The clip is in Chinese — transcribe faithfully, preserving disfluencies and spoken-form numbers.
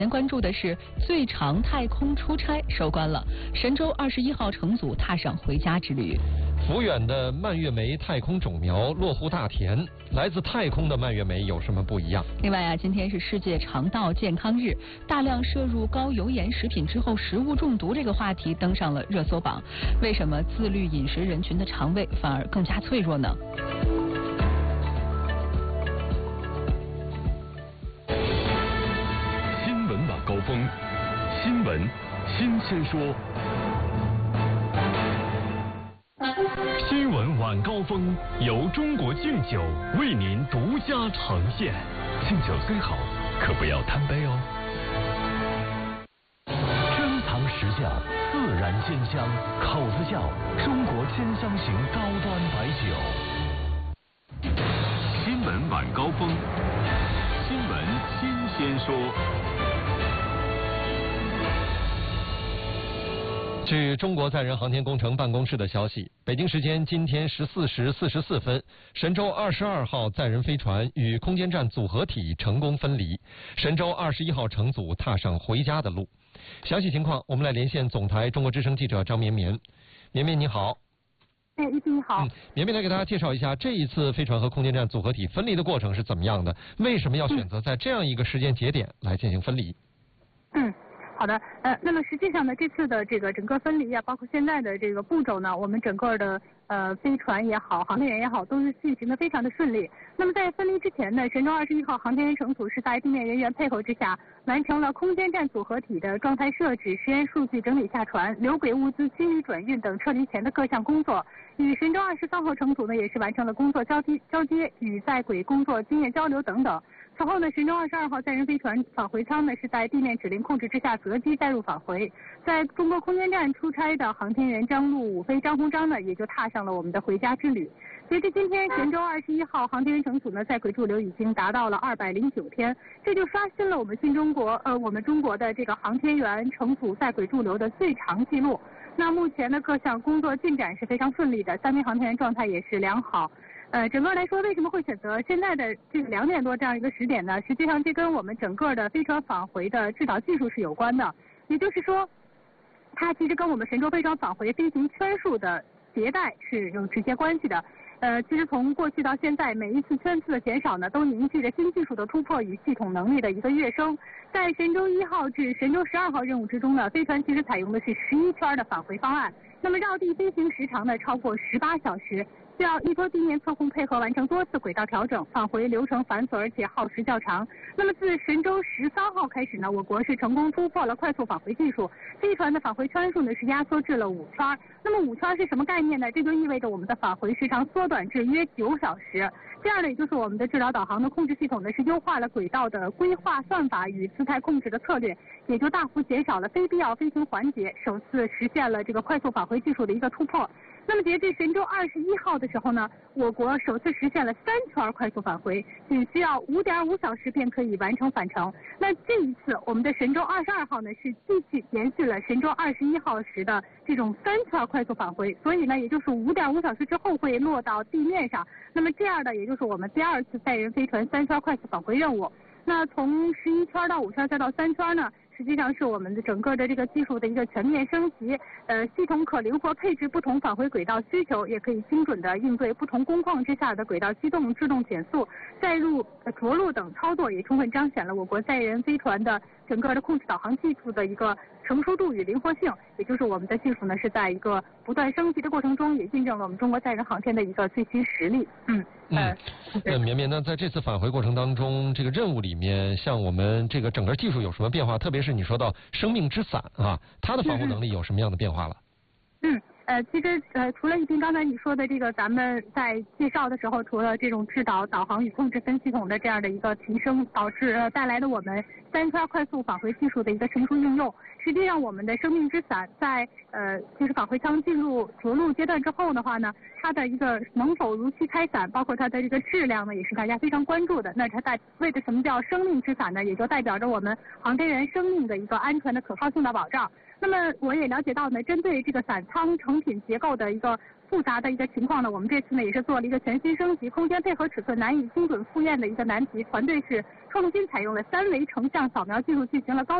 先关注的是最长太空出差收官了，神舟二十一号乘组踏上回家之旅。 福远的蔓越莓太空种苗落户大田，来自太空的蔓越莓有什么不一样？ 另外啊，今天是世界肠道健康日，大量摄入高油盐食品之后食物中毒这个话题登上了热搜榜。为什么自律饮食人群的肠胃反而更加脆弱呢？ 新闻晚高峰，新闻新鲜说。新闻晚高峰由中国敬酒为您独家呈现。敬酒虽好，可不要贪杯哦。珍藏石窖，自然鲜香，口子窖，中国千香型高端白酒。新闻晚高峰，新闻新鲜说。 据中国载人航天工程办公室的消息，北京时间今天十四时四十四分，神舟二十二号载人飞船与空间站组合体成功分离，神舟二十一号乘组踏上回家的路。详细情况，我们来连线总台中国之声记者张绵绵。绵绵你好。 哎，一斌你好。 嗯，绵绵来给大家介绍一下这一次飞船和空间站组合体分离的过程是怎么样的？为什么要选择在这样一个时间节点来进行分离？ 嗯。好的，呃，那么实际上呢，这次的这个整个分离啊，包括现在的这个步骤呢，我们整个的呃飞船也好，航天员也好，都是进行的非常的顺利。那么在分离之前呢，神舟二十一号航天员乘组是在地面人员配合之下，完成了空间站组合体的状态设置、实验数据整理下传、留轨物资清理转运等撤离前的各项工作。与神舟二十三号乘组呢，也是完成了工作交接、交接与在轨工作经验交流等等。此后呢，神舟二十二号载人飞船返回舱呢是在地面指令控制之下择机载入返回。在中国空间站出差的航天员张陆、武飞、张鸿章呢，也就踏上了我们的回家之旅。随着今天神舟二十一号航天员乘组呢在轨驻留已经达到了二百零九天，这就刷新了我们新中国呃我们中国的这个航天员乘组在轨驻留的最长记录。那目前的各项工作进展是非常顺利的，三名航天员状态也是良好。呃，整个来说，为什么会选择现在的这个两点多这样一个时点呢？实际上，这跟我们整个的飞船返回的制导技术是有关的。也就是说，它其实跟我们神舟飞船返回飞行圈数的迭代是有直接关系的。呃，其实从过去到现在，每一次圈次的减少呢，都凝聚着新技术的突破与系统能力的一个跃升。在神舟一号至神舟十二号任务之中呢，飞船其实采用的是十一圈的返回方案，那么绕地飞行时长呢超过十八小时。需要依托地面测控配合完成多次轨道调整，返回流程繁琐而且耗时较长。那么自神舟十三号开始呢，我国是成功突破了快速返回技术，飞船的返回圈数呢是压缩至了五圈。那么五圈是什么概念呢？这就意味着我们的返回时长缩短至约九小时。这样呢，也就是我们的制导导航的控制系统呢是优化了轨道的规划算法与姿态控制的策略，也就大幅减少了非必要飞行环节，首次实现了这个快速返回技术的一个突破。那么截至神舟二十一号的时候呢，我国首次实现了三圈快速返回，仅需要五点五小时便可以完成返程。那这一次我们的神舟二十二号呢是继续延续了神舟二十一号时的这种三圈快速返回，所以呢也就是五点五小时之后会落到地面上。那么这样的也就是我们第二次载人飞船三圈快速返回任务。那从十一圈到五圈再到三圈呢，实际上是我们的整个的这个技术的一个全面升级，呃，系统可灵活配置不同返回轨道需求，也可以精准的应对不同工况之下的轨道机动、制动减速、载入、呃、着陆等操作，也充分彰显了我国载人飞船的整个的控制导航技术的一个成熟度与灵活性，也就是我们的技术呢是在一个不断升级的过程中，也印证了我们中国载人航天的一个最新实力。嗯嗯，那绵绵呢，在这次返回过程当中，这个任务里面，像我们这个整个技术有什么变化？特别是你说到生命之伞啊，它的防护能力有什么样的变化了？ 嗯。呃，其实呃，除了一斌刚才你说的这个，咱们在介绍的时候，除了这种制导、导航与控制分系统的这样的一个提升，导致呃带来的我们三圈快速返回技术的一个成熟应用，实际上我们的生命之伞在呃就是返回舱进入着陆阶段之后的话呢，它的一个能否如期开伞，包括它的这个质量呢，也是大家非常关注的。那它代为的什么叫生命之伞呢？也就代表着我们航天员生命的一个安全的可靠性的保障。那么我也了解到呢，针对这个伞舱成成品结构的一个复杂的一个情况呢，我们这次呢也是做了一个全新升级，空间配合尺寸难以精准复验的一个难题。团队是创新采用了三维成像扫描技术进行了高